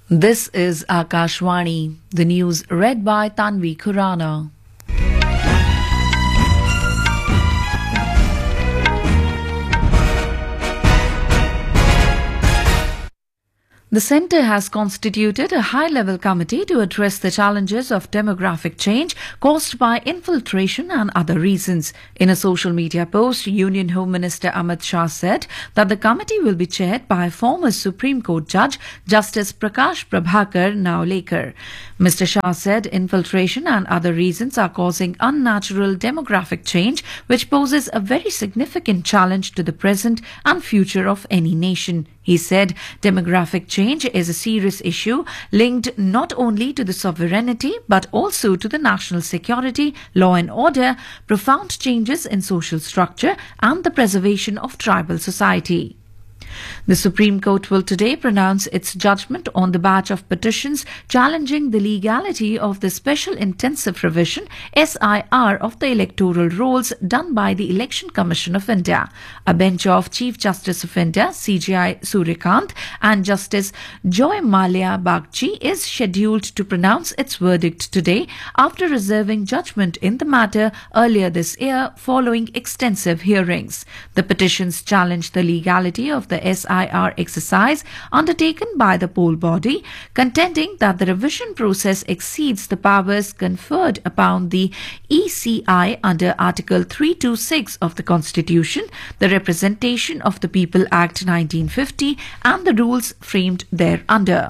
This is Akashwani, the news read by Tanvi Khurana. The centre has constituted a high-level committee to address the challenges of demographic change caused by infiltration and other reasons. In a social media post, Union Home Minister Amit Shah said that the committee will be chaired by former Supreme Court Judge Justice Prakash Prabhakar Naulekar. Mr. Shah said infiltration and other reasons are causing unnatural demographic change, which poses a very significant challenge to the present and future of any nation. He said demographic change is a serious issue linked not only to the sovereignty but also to the national security, law and order, profound changes in social structure and the preservation of tribal society. The Supreme Court will today pronounce its judgment on the batch of petitions challenging the legality of the Special Intensive Revision (SIR) of the electoral rolls done by the Election Commission of India. A bench of Chief Justice of India CJI Suryakant and Justice Joy Malia Bagchi is scheduled to pronounce its verdict today after reserving judgment in the matter earlier this year following extensive hearings. The petitions challenge the legality of the SIR exercise undertaken by the poll body, contending that the revision process exceeds the powers conferred upon the ECI under Article 326 of the Constitution, the Representation of the People Act 1950, and the rules framed thereunder.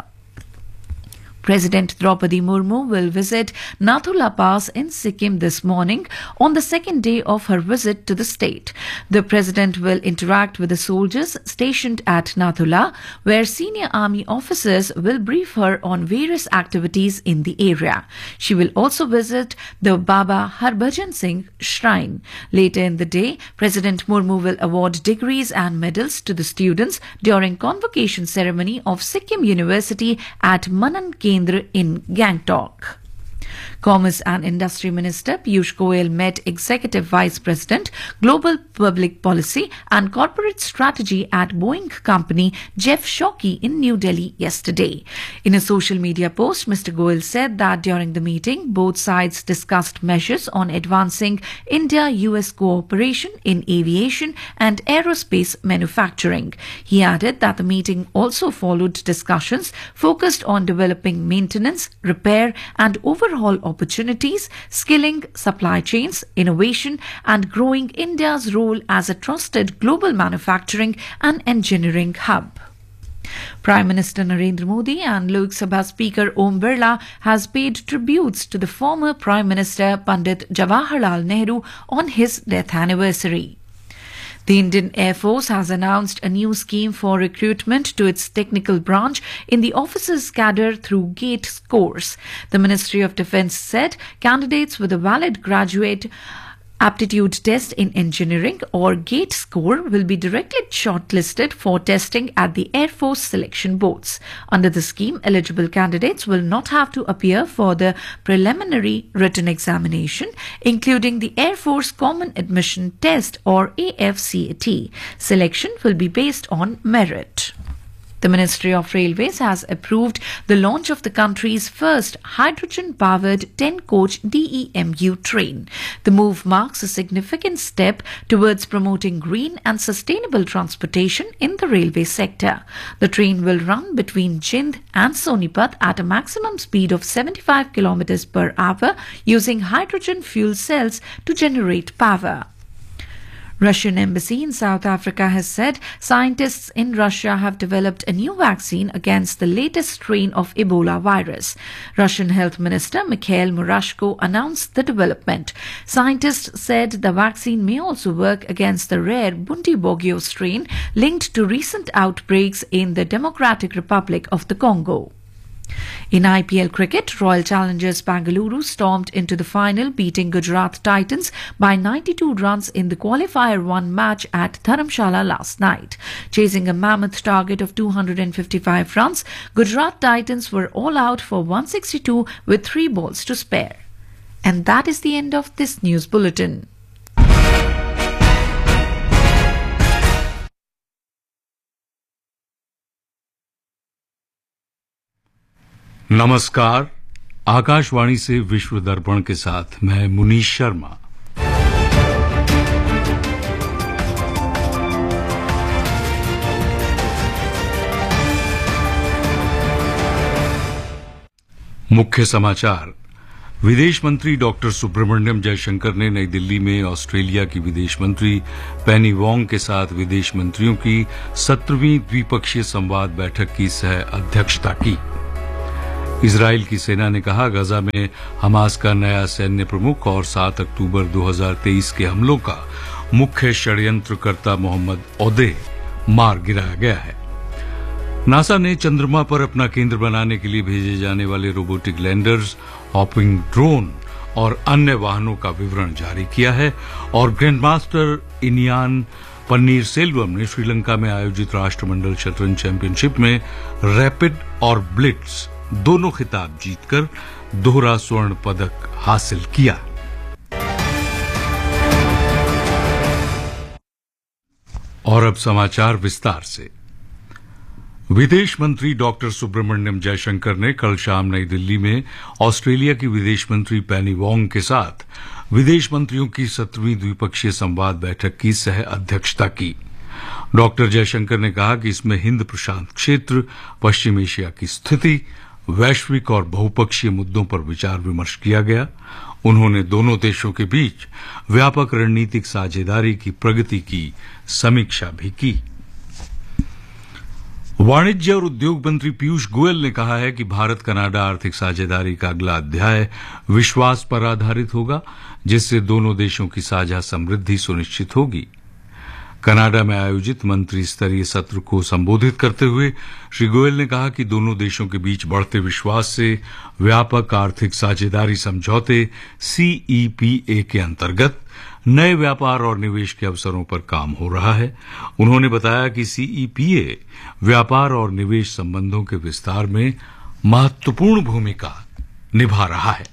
President Draupadi Murmu will visit Nathula Pass in Sikkim this morning on the second day of her visit to the state. The president will interact with the soldiers stationed at Nathula, where senior army officers will brief her on various activities in the area. She will also visit the Baba Harbhajan Singh Shrine. Later in the day, President Murmu will award degrees and medals to the students during convocation ceremony of Sikkim University at Manan Kendra in Gangtok. Commerce and Industry Minister Piyush Goyal met Executive Vice President, Global Public Policy and Corporate Strategy at Boeing Company Jeff Shockey in New Delhi yesterday. In a social media post, Mr. Goyal said that during the meeting, both sides discussed measures on advancing India-US cooperation in aviation and aerospace manufacturing. He added that the meeting also followed discussions focused on developing maintenance, repair and overhaul opportunities, skilling supply chains, innovation, and growing India's role as a trusted global manufacturing and engineering hub. Prime Minister Narendra Modi and Lok Sabha Speaker Om Birla has paid tributes to the former Prime Minister Pandit Jawaharlal Nehru on his death anniversary. The Indian Air Force has announced a new scheme for recruitment to its technical branch in the officers' cadre through GATE scores. The Ministry of Defence said candidates with a valid graduate aptitude test in engineering or GATE score will be directly shortlisted for testing at the Air Force selection boards. Under the scheme, eligible candidates will not have to appear for the preliminary written examination, including the Air Force Common Admission Test or AFCAT. Selection will be based on merit. The Ministry of Railways has approved the launch of the country's first hydrogen-powered 10-coach DEMU train. The move marks a significant step towards promoting green and sustainable transportation in the railway sector. The train will run between Jind and Sonipat at a maximum speed of 75 km per hour using hydrogen fuel cells to generate power. Russian embassy in South Africa has said scientists in Russia have developed a new vaccine against the latest strain of Ebola virus. Russian Health Minister Mikhail Murashko announced the development. Scientists said the vaccine may also work against the rare Bundibugyo strain linked to recent outbreaks in the Democratic Republic of the Congo. In IPL cricket, Royal Challengers Bangalore stormed into the final, beating Gujarat Titans by 92 runs in the Qualifier 1 match at Dharamshala last night. Chasing a mammoth target of 255 runs, Gujarat Titans were all out for 162 with 3 balls to spare. And that is the end of this news bulletin. नमस्कार। आकाशवाणी से विश्व दर्पण के साथ मैं मुनीश शर्मा। मुख्य समाचार। विदेश मंत्री डॉक्टर सुब्रमण्यम जयशंकर ने नई दिल्ली में ऑस्ट्रेलिया की विदेश मंत्री पेनी वोंग के साथ विदेश मंत्रियों की 17वीं द्विपक्षीय संवाद बैठक की सह अध्यक्षता की। इजराइल की सेना ने कहा, गजा में हमास का नया सैन्य प्रमुख और 7 अक्टूबर 2023 के हमलों का मुख्य षड्यंत्रकर्ता मोहम्मद ओदेह मार गिराया गया है। नासा ने चंद्रमा पर अपना केंद्र बनाने के लिए भेजे जाने वाले रोबोटिक लैंडर्स, हॉपिंग ड्रोन और अन्य वाहनों का विवरण जारी किया है। और ग्रैंडमास्टर इनियान पन्नीर सेल्वम ने श्रीलंका में आयोजित राष्ट्रमंडल शतरंज चैंपियनशिप में रैपिड और ब्लिट्ज दोनों खिताब जीतकर दोहरा स्वर्ण पदक हासिल किया। और अब समाचार विस्तार से। विदेश मंत्री डॉक्टर सुब्रमण्यम जयशंकर ने कल शाम नई दिल्ली में ऑस्ट्रेलिया की विदेश मंत्री पेनी वोंग के साथ विदेश मंत्रियों की 17वीं द्विपक्षीय संवाद बैठक की सह अध्यक्षता की। डॉक्टर जयशंकर ने कहा कि इसमें हिंद प्रशांत क्षेत्र, पश्चिम एशिया की स्थिति, वैश्विक और बहुपक्षीय मुद्दों पर विचार विमर्श किया गया। उन्होंने दोनों देशों के बीच व्यापक रणनीतिक साझेदारी की प्रगति की समीक्षा भी की। वाणिज्य और उद्योग मंत्री पीयूष गोयल ने कहा है कि भारत कनाडा आर्थिक साझेदारी का अगला अध्याय विश्वास पर आधारित होगा, जिससे दोनों देशों की साझा समृद्धि सुनिश्चित होगी। कनाडा में आयोजित मंत्री स्तरीय सत्र को संबोधित करते हुए श्री गोयल ने कहा कि दोनों देशों के बीच बढ़ते विश्वास से व्यापक आर्थिक साझेदारी समझौते CEPA के अंतर्गत नए व्यापार और निवेश के अवसरों पर काम हो रहा है। उन्होंने बताया कि CEPA व्यापार और निवेश संबंधों के विस्तार में महत्वपूर्ण भूमिका निभा रहा है।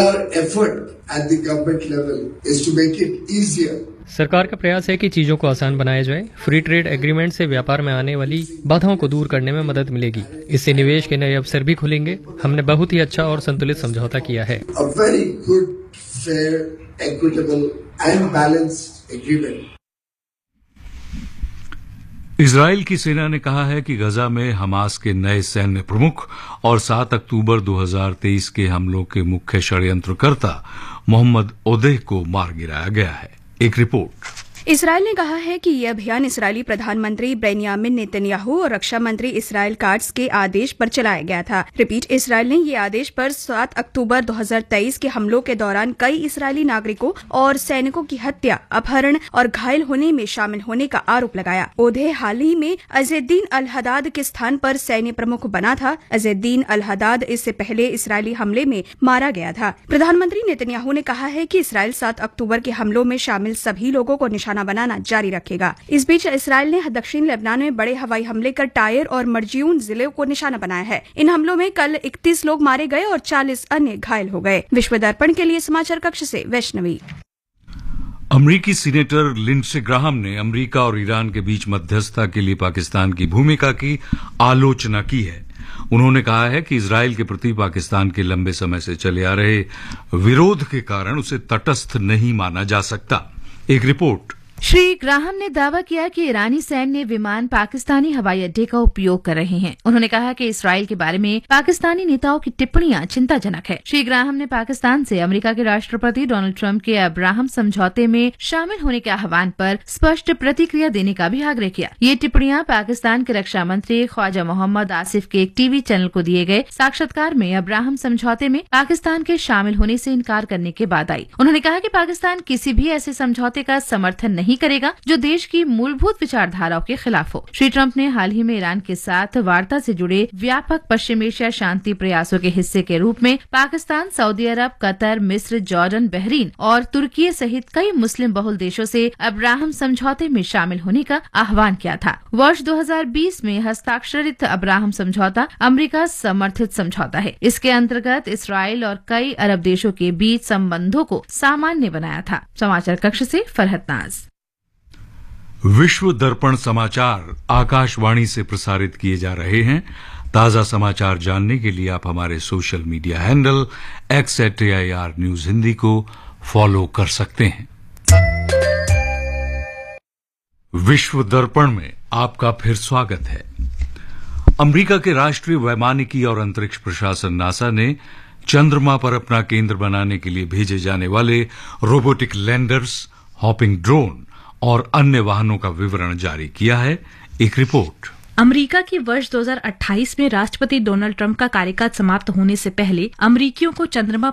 सरकार का प्रयास है कि चीजों को आसान बनाया जाए। फ्री ट्रेड एग्रीमेंट से व्यापार में आने वाली बाधाओं को दूर करने में मदद मिलेगी। इससे निवेश के नए अवसर भी खुलेंगे। हमने बहुत ही अच्छा और संतुलित समझौता किया है। इजराइल की सेना ने कहा है कि गजा में हमास के नए सैन्य प्रमुख और 7 अक्टूबर 2023 के हमलों के मुख्य षड्यंत्रकर्ता मोहम्मद ओदेह को मार गिराया गया है। एक रिपोर्ट। इसराइल ने कहा है कि यह अभियान इसराइली प्रधानमंत्री बेन्यामिन नेतन्याहू और रक्षा मंत्री इसराइल काट्ज के आदेश पर चलाया गया था। रिपीट, इसराइल ने ये आदेश पर 7 अक्टूबर 2023 के हमलों के दौरान कई इसराइली नागरिकों और सैनिकों की हत्या, अपहरण और घायल होने में शामिल होने का आरोप लगाया। ओदेह हाल ही में अज़ेद्दीन अल हदाद के स्थान पर सैन्य प्रमुख बना था। अज़ेद्दीन अल हदाद इससे पहले इसराइली हमले में मारा गया था। प्रधानमंत्री नेतन्याहू ने कहा है कि इसराइल 7 अक्टूबर के हमलों में शामिल सभी लोगों को निशाना बनाना जारी रखेगा। इस बीच इसराइल ने दक्षिण लेबनान में बड़े हवाई हमले कर टायर और मर्जियून जिले को निशाना बनाया है। इन हमलों में कल 31 लोग मारे गए और 40 अन्य घायल हो गए। विश्व दर्पण के लिए समाचार कक्ष से वैष्णवी। अमरीकी सीनेटर लिंडसे ग्राहम ने अमरीका और ईरान के बीच मध्यस्थता के लिए पाकिस्तान की भूमिका की आलोचना की है। उन्होंने कहा है कि इजराइल के प्रति पाकिस्तान के लंबे समय से चले आ रहे विरोध के कारण उसे तटस्थ नहीं माना जा सकता। एक रिपोर्ट। श्री ग्राहम ने दावा किया कि ईरानी सैन्य विमान पाकिस्तानी हवाई अड्डे का उपयोग कर रहे हैं। उन्होंने कहा कि इसराइल के बारे में पाकिस्तानी नेताओं की टिप्पणियां चिंताजनक है। श्री ग्राहम ने पाकिस्तान से अमेरिका के राष्ट्रपति डोनाल्ड ट्रंप के अब्राहम समझौते में शामिल होने के आह्वान पर स्पष्ट प्रतिक्रिया देने का भी आग्रह किया। ये टिप्पणियां पाकिस्तान के रक्षा मंत्री ख्वाजा मोहम्मद आसिफ के एक टीवी चैनल को दिए गए साक्षात्कार में अब्राहम समझौते में पाकिस्तान के शामिल होने से इनकार करने के बाद आई। उन्होंने कहा कि पाकिस्तान किसी भी ऐसे समझौते का समर्थन नहीं करेगा जो देश की मूलभूत विचारधाराओं के खिलाफ हो। श्री ट्रंप ने हाल ही में ईरान के साथ वार्ता से जुड़े व्यापक पश्चिम एशिया शांति प्रयासों के हिस्से के रूप में पाकिस्तान, सऊदी अरब, कतर, मिस्र, जॉर्डन, बहरीन और तुर्की सहित कई मुस्लिम बहुल देशों से अब्राहम समझौते में शामिल होने का आह्वान किया था। वर्ष 2020 में हस्ताक्षरित अब्राहम समझौता अमेरिका समर्थित समझौता है। इसके अंतर्गत इसराइल और कई अरब देशों के बीच संबंधों को सामान्य बनाया था। समाचार कक्ष से फरहत नाज। विश्व दर्पण समाचार आकाशवाणी से प्रसारित किए जा रहे हैं। ताजा समाचार जानने के लिए आप हमारे social media handle x@AIR news Hindi को फॉलो कर सकते हैं। विश्व दर्पण में आपका फिर स्वागत है। अमेरिका के राष्ट्रीय वैमानिकी और अंतरिक्ष प्रशासन नासा ने चंद्रमा पर अपना केंद्र बनाने के लिए भेजे जाने वाले रोबोटिक लैंडर्स, हॉपिंग ड्रोन और अन्य वाहनों का विवरण जारी किया है। एक रिपोर्ट। अमेरिका की वर्ष 2028 में राष्ट्रपति डोनाल्ड ट्रंप का कार्यकाल समाप्त होने से पहले अमेरिकियों को चंद्रमा